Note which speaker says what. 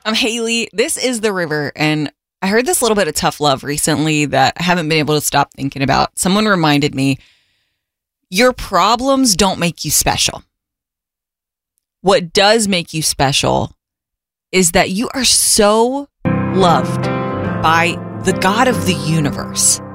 Speaker 1: I'm Haley. This is The River, and I heard this little bit of tough love recently that I haven't been able to stop thinking about. Someone reminded me, your problems don't make you special. What does make you special is that you are so loved by the God of the universe